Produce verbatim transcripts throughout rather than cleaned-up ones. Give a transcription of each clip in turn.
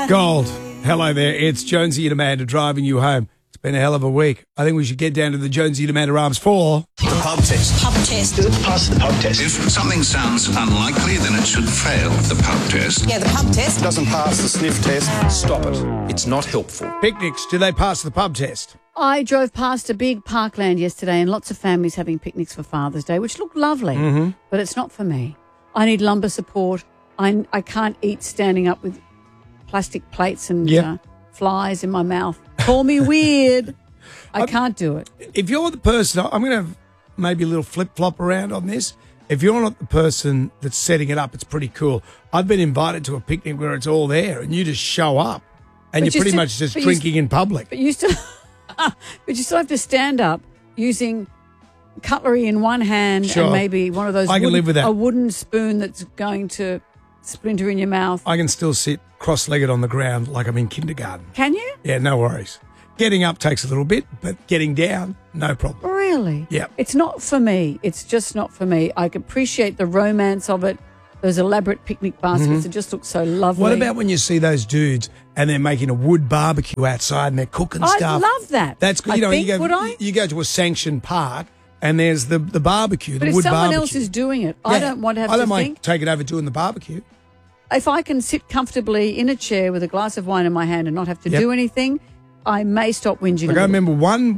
Gold. Hello there. It's Jonesy and Amanda driving you home. It's been a hell of a week. I think we should get down to the Jonesy and Amanda Arms for... The pub test. Pub test. Pass the pub test. If something sounds unlikely, then it should fail the pub test. Yeah, the pub test. Doesn't pass the sniff test. Stop it. It's not helpful. Picnics, do they pass the pub test? I drove past a big parkland yesterday and lots of families having picnics for Father's Day, which looked lovely, Mm-hmm. but it's not for me. I need lumbar support. I, I can't eat standing up with plastic plates and Yep. uh, flies in my mouth. Call me weird. I can't do it. If you're the person, I'm going to have maybe a little flip-flop around on this. If you're not the person that's setting it up, it's pretty cool. I've been invited to a picnic where it's all there and you just show up and But you're you pretty still- much just but you drinking in public. But you still, but you still have to stand up using cutlery in one hand Sure. and maybe one of those. I can wooden, live with that. A wooden spoon that's going to splinter in your mouth. I can still sit cross-legged on the ground like I'm in kindergarten. Can you? Yeah, no worries. Getting up takes a little bit, but getting down, no problem. Really? Yeah. It's not for me. It's just not for me. I appreciate the romance of it. Those elaborate picnic baskets. It just looks so lovely. What about when you see those dudes and they're making a wood barbecue outside and they're cooking I'd stuff? love that. That's good. I You know, think, you go, would I? you go to a sanctioned park and there's the, the barbecue, But the if wood someone barbecue. else is doing it, I Yeah. don't want to have I don't to mind think. taking over doing the barbecue. If I can sit comfortably in a chair with a glass of wine in my hand and not have to Yep. do anything, I may stop whinging. Like a I little. remember one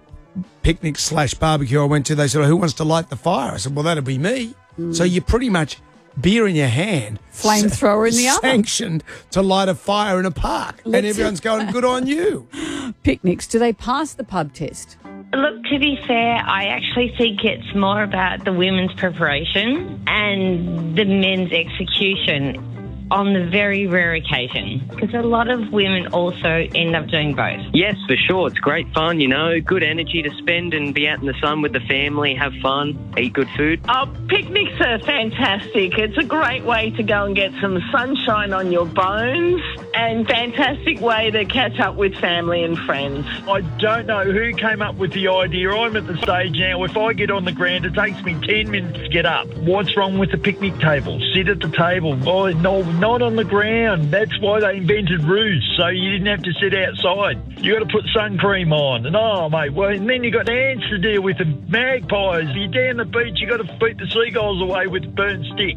picnic slash barbecue I went to, they said, oh, who wants to light the fire? I said, well, that'll be me. Mm. So you're pretty much beer in your hand. Flamethrower in the oven. Sanctioned to light a fire in a park. and Let's- everyone's going, good on you. Picnics, do they pass the pub test? Look, to be fair, I actually think it's more about the women's preparation and the men's execution on the very rare occasion, because a lot of women also end up doing both. Yes, for sure. It's great fun, you know, good energy to spend and be out in the sun with the family, have fun, eat good food. Oh, picnics are fantastic. It's a great way to go and get some sunshine on your bones and fantastic way to catch up with family and friends. I don't know who came up with the idea. I'm at the stage now, if I get on the ground, it takes me ten minutes to get up. What's wrong with the picnic table? Sit at the table. Oh, no, not on the ground. That's why they invented roofs, so you didn't have to sit outside. You got to put sun cream on. And oh, mate, well, and then you got ants to deal with, the magpies. You're down the beach, you got to beat the seagulls away with a burnt stick.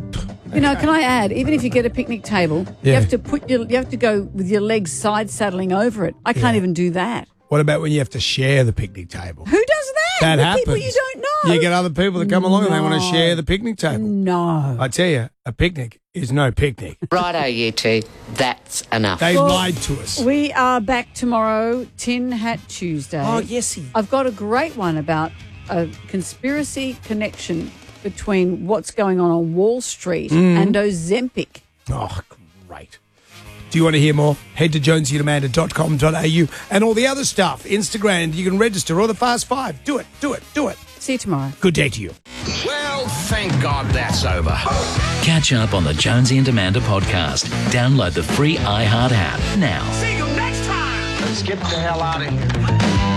You know, can I add, even if you get a picnic table, you Yeah. have to put your, you have to go with your legs side saddling over it. I can't Yeah. even do that. What about when you have to share the picnic table? Who does that? That With happens. people you don't know. You get other people that come along and they want to No. share the picnic table. No. I tell you, a picnic is no picnic. Righto, you two. That's enough. They Well, lied to us. We are back tomorrow, Tin Hat Tuesday. Oh, yesy. I've got a great one about a conspiracy connection between what's going on on Wall Street and Ozempic. Oh, great. Do you want to hear more? Head to jonesy and amanda dot com dot a u and all the other stuff. Instagram, you can register, or the Fast Five. Do it, do it, do it. See you tomorrow. Good day to you. Well, thank God that's over. Catch up on the Jonesy and Amanda podcast. Download the free iHeart app now. See you next time. Let's get the hell out of here.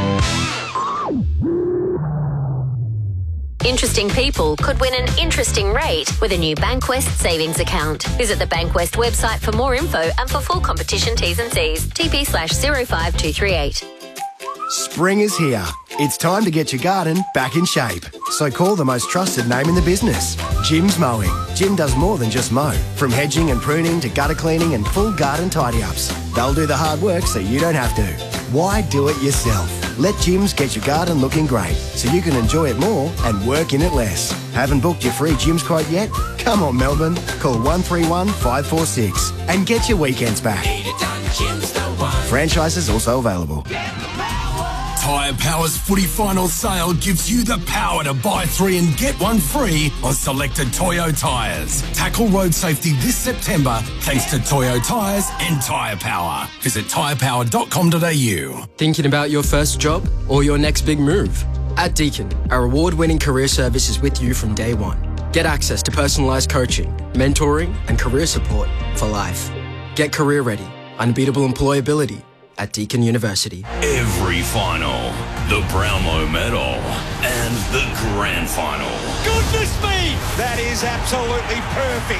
Interesting people could win an interesting rate with a new Bankwest savings account. Visit the Bankwest website for more info and for full competition T's and C's. T P slash zero five two three eight. Spring is here. It's time to get your garden back in shape. So call the most trusted name in the business, Jim's Mowing. Jim does more than just mow. From hedging and pruning to gutter cleaning and full garden tidy-ups. They'll do the hard work so you don't have to. Why do it yourself? Let Jim's get your garden looking great so you can enjoy it more and work in it less. Haven't booked your free Jim's quote yet? Come on, Melbourne. Call one three one, five four six and get your weekends back. Franchises also available. Tyre Power's footy final sale gives you the power to buy three and get one free on selected Toyo tyres. Tackle road safety this September thanks to Toyo tyres and Tyre Power. Visit tyre power dot com dot a u. Thinking about your first job or your next big move? At Deakin, our award-winning career service is with you from day one. Get access to personalised coaching, mentoring and career support for life. Get career ready, unbeatable employability at Deakin University. Every final, the Brownlow Medal, and the Grand Final. Goodness me! That is absolutely perfect.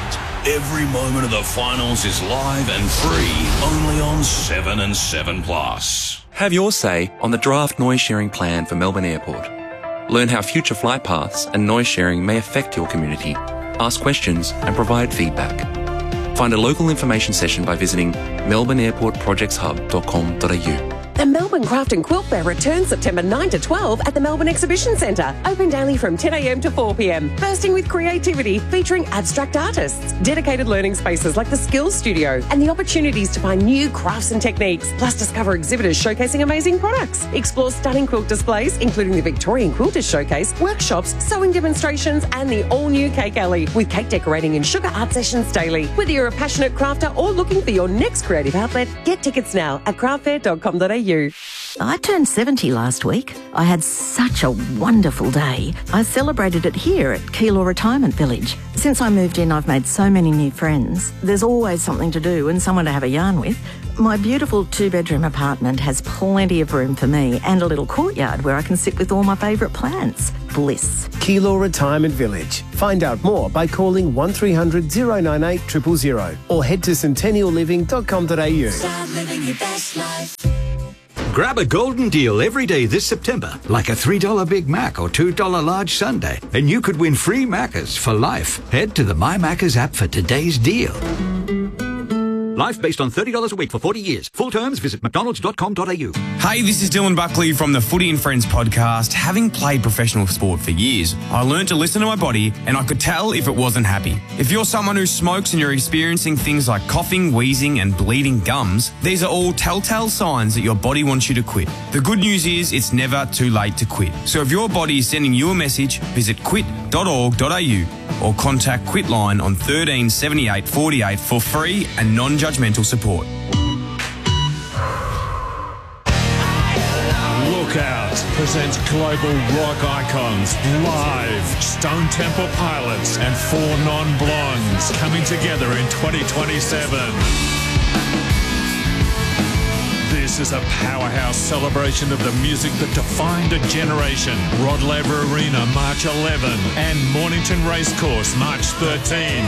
Every moment of the finals is live and free, only on seven and seven Plus. Have your say on the draft noise sharing plan for Melbourne Airport. Learn how future flight paths and noise sharing may affect your community. Ask questions and provide feedback. Find a local information session by visiting melbourne airport projects hub dot com dot a u. The Melbourne Craft and Quilt Fair returns September ninth to twelfth at the Melbourne Exhibition Centre. Open daily from ten a m to four p m. Bursting with creativity, featuring abstract artists, dedicated learning spaces like the Skills Studio, and the opportunities to find new crafts and techniques. Plus, discover exhibitors showcasing amazing products. Explore stunning quilt displays, including the Victorian Quilters Showcase, workshops, sewing demonstrations, and the all-new Cake Alley, with cake decorating and sugar art sessions daily. Whether you're a passionate crafter or looking for your next creative outlet, get tickets now at craft fair dot com dot a u. I turned seventy last week. I had such a wonderful day. I celebrated it here at Keilor Retirement Village. Since I moved in, I've made so many new friends. There's always something to do and someone to have a yarn with. My beautiful two-bedroom apartment has plenty of room for me and a little courtyard where I can sit with all my favourite plants. Bliss. Keilor Retirement Village. Find out more by calling one three hundred oh nine eight zero zero zero or head to centennial living dot com dot a u. Start living your best life. Grab a golden deal every day this September, like a three dollar Big Mac or two dollar large sundae, and you could win free Maccas for life. Head to the My Maccas app for today's deal. Life based on thirty dollars a week for forty years. Full terms, visit mcdonalds dot com dot a u. Hey, this is Dylan Buckley from the Footy and Friends podcast. Having played professional sport for years, I learned to listen to my body and I could tell if it wasn't happy. If you're someone who smokes and you're experiencing things like coughing, wheezing and bleeding gums, these are all telltale signs that your body wants you to quit. The good news is it's never too late to quit. So if your body is sending you a message, visit quit dot org dot a u or contact Quitline on thirteen seventy-eight forty-eight for free and non-judgmental support. Lookout presents global rock icons live. Stone Temple Pilots and Four Non-Blondes coming together in twenty twenty-seven. This is a powerhouse celebration of the music that defined a generation. Rod Laver Arena, March eleventh, and Mornington Racecourse, March thirteenth.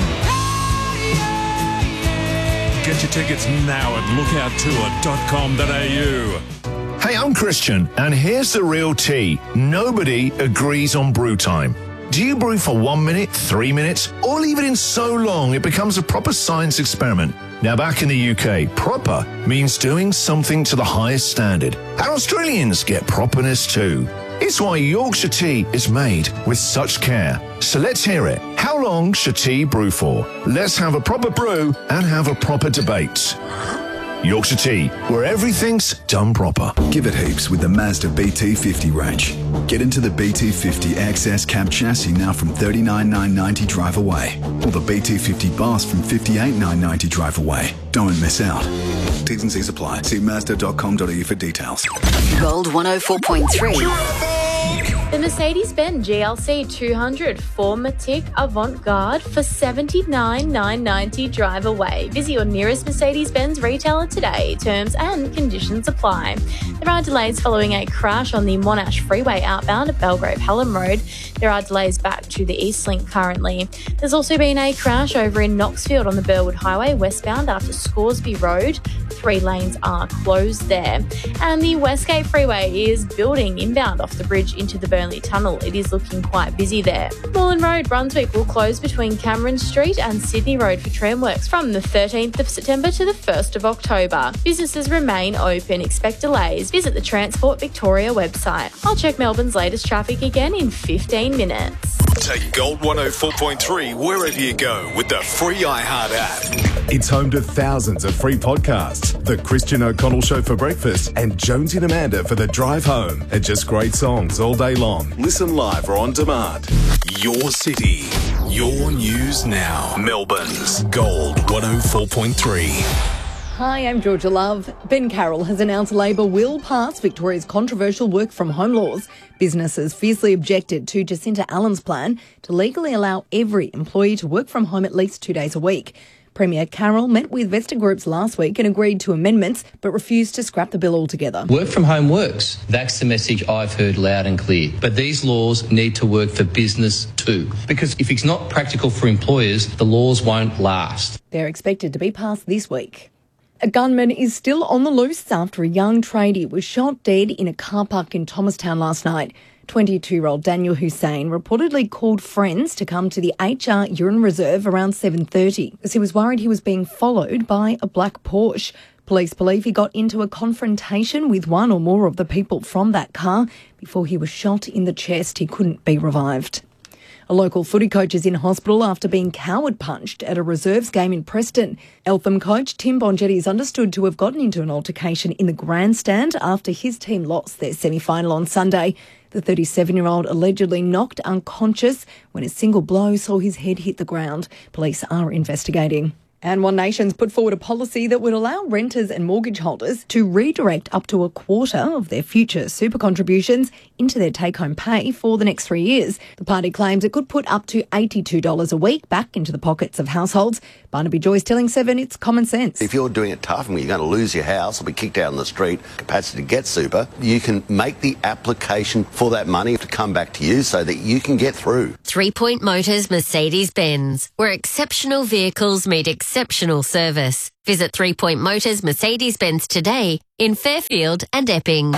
Get your tickets now at lookout tour dot com dot a u. Hey, I'm Christian, and here's the real tea. Nobody agrees on brew time. Do you brew for one minute, three minutes, or leave it in so long it becomes a proper science experiment? Now, back in the U K, proper means doing something to the highest standard. And Australians get properness too. It's why Yorkshire tea is made with such care. So let's hear it. How long should tea brew for? Let's have a proper brew and have a proper debate. Yorkshire Tea, where everything's done proper. Give it heaps with the Mazda B T fifty range. Get into the B T fifty X S cab chassis now from thirty-nine thousand nine hundred ninety drive away. Or the B T fifty Bus from fifty-eight thousand nine hundred ninety drive away. Don't miss out. T's and C's apply. See mazda dot com dot a u for details. Gold one oh four point three. The Mercedes-Benz G L C two hundred four-matic Avant-Garde for seventy-nine thousand nine hundred ninety drive away. Visit your nearest Mercedes-Benz retailer today. Terms and conditions apply. There are delays following a crash on the Monash Freeway outbound at Belgrave Hallam Road. There are delays back to the Eastlink currently. There's also been a crash over in Knoxfield on the Burwood Highway westbound after Scoresby Road. Three lanes are closed there. And the Westgate Freeway is building inbound off the bridge into the Burnley Tunnel. It is looking quite busy there. Moreland Road, Brunswick will close between Cameron Street and Sydney Road for tramworks from the thirteenth of September to the first of October. Businesses remain open. Expect delays. Visit the Transport Victoria website. I'll check Melbourne's latest traffic again in fifteen minutes. Take Gold one oh four point three wherever you go with the free iHeart app. It's home to thousands of free podcasts. The Christian O'Connell Show for breakfast and Jonesy and Amanda for the drive home. And just great songs all day long. Listen live or on demand. Your city, your news now. Melbourne's Gold one oh four point three. Hi, I'm Georgia Love. Ben Carroll has announced Labor will pass Victoria's controversial work from home laws. Businesses fiercely objected to Jacinta Allen's plan to legally allow every employee to work from home at least two days a week. Premier Carroll met with Vesta Groups last week and agreed to amendments but refused to scrap the bill altogether. Work from home works. That's the message I've heard loud and clear. But these laws need to work for business too. Because if it's not practical for employers, the laws won't last. They're expected to be passed this week. A gunman is still on the loose after a young tradie was shot dead in a car park in Thomastown last night. twenty-two-year-old Daniel Hussein reportedly called friends to come to the H R Urine Reserve around seven thirty as he was worried he was being followed by a black Porsche. Police believe he got into a confrontation with one or more of the people from that car before he was shot in the chest. He couldn't be revived. A local footy coach is in hospital after being coward punched at a reserves game in Preston. Eltham coach Tim Bongetti is understood to have gotten into an altercation in the grandstand after his team lost their semi-final on Sunday. The thirty-seven-year-old allegedly knocked unconscious when a single blow saw his head hit the ground. Police are investigating. And One Nation's put forward a policy that would allow renters and mortgage holders to redirect up to a quarter of their future super contributions into their take-home pay for the next three years. The party claims it could put up to eighty-two dollars a week back into the pockets of households. Barnaby Joyce telling Seven it's common sense. If you're doing it tough and you're going to lose your house or be kicked out on the street, capacity to get super, you can make the application for that money to come back to you so that you can get through. Three Point Motors Mercedes-Benz, where exceptional vehicles meet exceptional service. Visit Three Point Motors Mercedes-Benz today in Fairfield and Epping.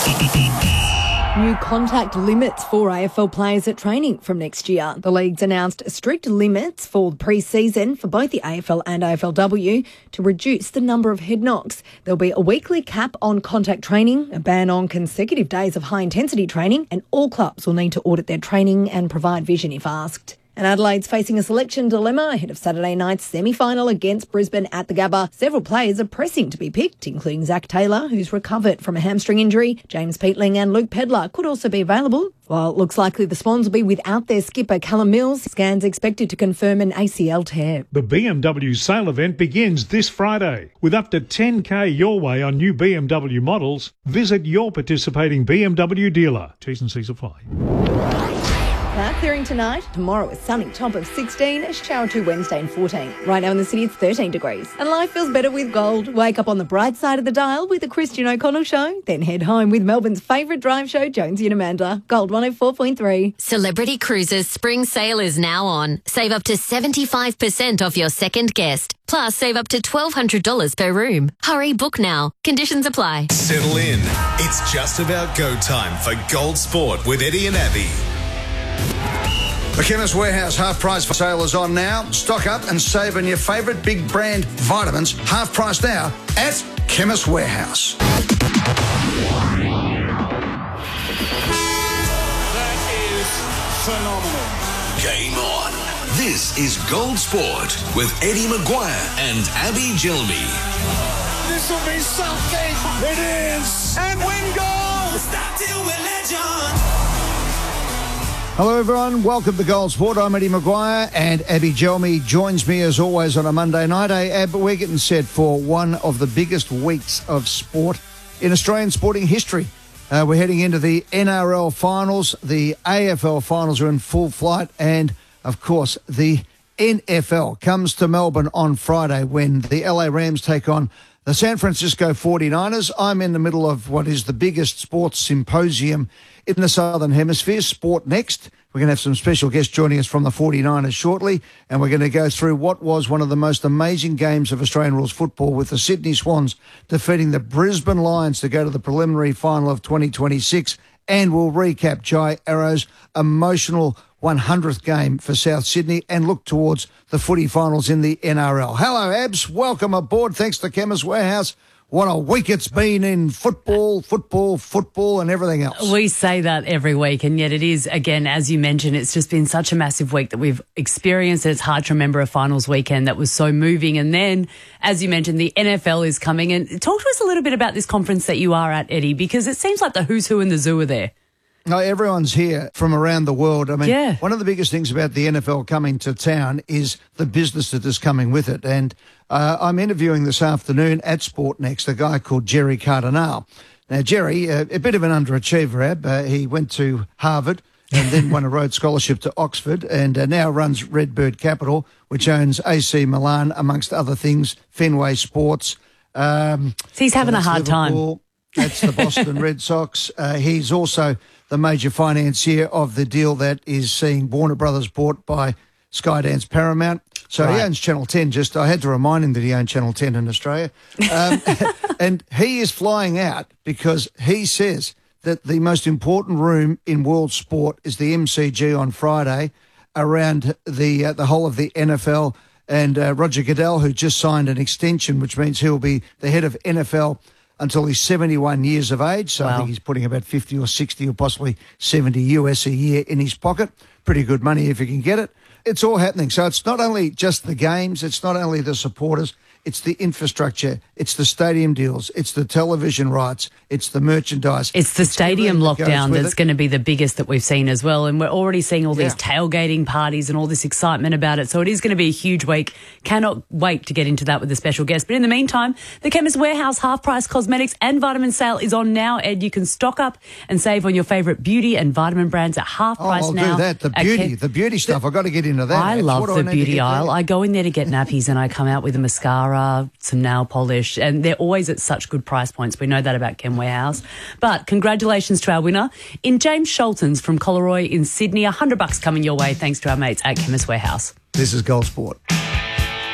New contact limits for A F L players at training from next year. The league's announced strict limits for the pre-season for both the A F L and A F L W to reduce the number of head knocks. There'll be a weekly cap on contact training, a ban on consecutive days of high-intensity training, and all clubs will need to audit their training and provide vision if asked. And Adelaide's facing a selection dilemma ahead of Saturday night's semi-final against Brisbane at the Gabba. Several players are pressing to be picked, including Zach Taylor, who's recovered from a hamstring injury. James Peatling and Luke Pedlar could also be available. While it looks likely the Swans will be without their skipper Callum Mills, scans expected to confirm an A C L tear. The B M W sale event begins this Friday. With up to ten K your way on new B M W models, visit your participating B M W dealer. T's and C's apply. Cloud clearing tonight. Tomorrow is sunny, top of sixteen, a shower to Wednesday and fourteen. Right now in the city it's thirteen degrees. And life feels better with gold. Wake up on the bright side of the dial with the Christian O'Connell Show. Then head home with Melbourne's favourite drive show, Jonesy and Amanda. Gold one oh four point three. Celebrity Cruises spring sale is now on. Save up to seventy-five percent off your second guest. Plus, save up to twelve hundred dollars per room. Hurry, book now. Conditions apply. Settle in. It's just about go time for Gold Sport with Eddie and Abby. The Chemist Warehouse half price for sale is on now. Stock up and save on your favourite big brand vitamins. Half price now at Chemist Warehouse. That is phenomenal. Game on. This is Gold Sport with Eddie Maguire and Abby Gilby. This will be something. It is. And win gold. Stop till we're legend. Hello everyone, welcome to Gold Sport. I'm Eddie Maguire and Abby Gelmy joins me as always on a Monday night. Hey Ab, we're getting set for one of the biggest weeks of sport in Australian sporting history. Uh, we're heading into the N R L finals, the A F L finals are in full flight, and of course the N F L comes to Melbourne on Friday when the L A Rams take on the San Francisco forty-niners. I'm in the middle of what is the biggest sports symposium in the Southern Hemisphere, Sport Next. We're going to have some special guests joining us from the forty-niners shortly, and we're going to go through what was one of the most amazing games of Australian rules football with the Sydney Swans defeating the Brisbane Lions to go to the preliminary final of twenty twenty-six, and we'll recap Jai Arrow's emotional one hundredth game for South Sydney and look towards the footy finals in the N R L. Hello, Abs. Welcome aboard. Thanks to Chemist Warehouse. What a week it's been in football, football, football and everything else. We say that every week, and yet it is, again, as you mentioned, it's just been such a massive week that we've experienced. It's hard to remember a finals weekend that was so moving. And then, as you mentioned, the N F L is coming. And talk to us a little bit about this conference that you are at, Eddie, because it seems like the who's who in the zoo are there. No, everyone's here from around the world. I mean, yeah. One of the biggest things about the N F L coming to town is the business that is coming with it. And uh, I'm interviewing this afternoon at Sport Next a guy called Jerry Cardinale. Now, Jerry, uh, a bit of an underachiever, Ab. Uh, he went to Harvard and then won a Rhodes Scholarship to Oxford, and uh, now runs Redbird Capital, which owns A C Milan, amongst other things, Fenway Sports. Um, so he's having a hard Liverpool. time. That's the Boston Red Sox. Uh, he's also the major financier of the deal that is seeing Warner Brothers bought by Skydance Paramount. So right. He owns Channel ten. Just I had to remind him that he owned Channel ten in Australia. Um, and he is flying out because he says that the most important room in world sport is the M C G on Friday around the uh, the whole of the N F L. And uh, Roger Goodell, who just signed an extension, which means he'll be the head of N F L until he's seventy-one years of age. So wow. I think he's putting about fifty or sixty or possibly seventy U S a year in his pocket. Pretty good money if you can get it. It's all happening. So it's not only just the games, it's not only the supporters, it's the infrastructure, it's the stadium deals, it's the television rights, it's the merchandise. It's the it's stadium that lockdown that's it. going to be the biggest that we've seen as well. And we're already seeing all these Yeah. tailgating parties and all this excitement about it. So it is going to be a huge week. Cannot wait to get into that with a special guest. But in the meantime, the Chemist Warehouse half-price cosmetics and vitamin sale is on now, Ed. You can stock up and save on your favourite beauty and vitamin brands at half Oh, price I'll now. do that. The at beauty, Chem- the beauty stuff. I've got to get into that. I That's love what the I need to beauty get aisle. there. I go in there to get nappies and I come out with a mascara, some nail polish, and they're always at such good price points. We know that about Chem Warehouse. But congratulations to our winner in James Sholtons from Collaroy in Sydney. A hundred bucks coming your way thanks to our mates at Chemist Warehouse. This is Gold Sport.